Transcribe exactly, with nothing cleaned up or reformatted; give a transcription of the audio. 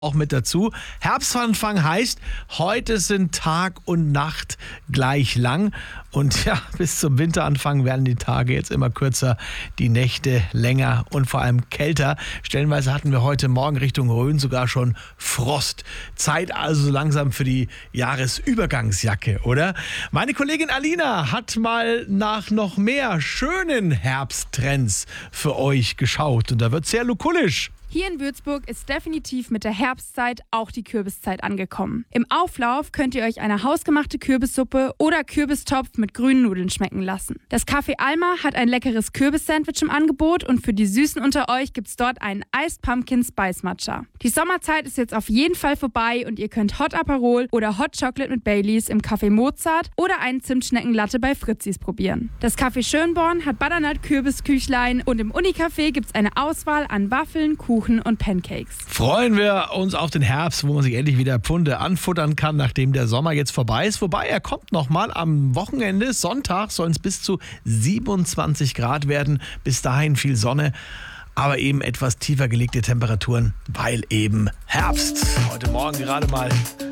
auch mit dazu. Herbstanfang heißt, heute sind Tag und Nacht gleich lang. Und ja, bis zum Winteranfang werden die Tage jetzt immer kürzer, die Nächte länger und vor allem kälter. Stellenweise hatten wir heute Morgen Richtung Rhön sogar schon Frost. Zeit also langsam für die Jahresübergangsjacke, oder? Meine Kollegin Alina hat mal nach noch mehr schönen Herbsttrends für euch geschaut. Und da wird sehr lukullisch. Hier in Würzburg ist definitiv mit der Herbstzeit auch die Kürbiszeit angekommen. Im Auflauf könnt ihr euch eine hausgemachte Kürbissuppe oder Kürbistopf mit grünen Nudeln schmecken lassen. Das Café Alma hat ein leckeres Kürbis-Sandwich im Angebot und für die Süßen unter euch gibt's dort einen Iced Pumpkin Spice Matcha. Die Sommerzeit ist jetzt auf jeden Fall vorbei und ihr könnt Hot Aperol oder Hot Chocolate mit Baileys im Café Mozart oder einen Zimtschneckenlatte bei Fritzis probieren. Das Café Schönborn hat Butternut-Kürbisküchlein und im Unicafé gibt's eine Auswahl an Waffeln, Kuchen und Pancakes. Freuen wir uns auf den Herbst, wo man sich endlich wieder Pfunde anfuttern kann, nachdem der Sommer jetzt vorbei ist. Wobei, er kommt nochmal am Wochenende. Sonntag sollen es bis zu siebenundzwanzig Grad werden. Bis dahin viel Sonne, aber eben etwas tiefer gelegte Temperaturen, weil eben Herbst. Heute Morgen gerade mal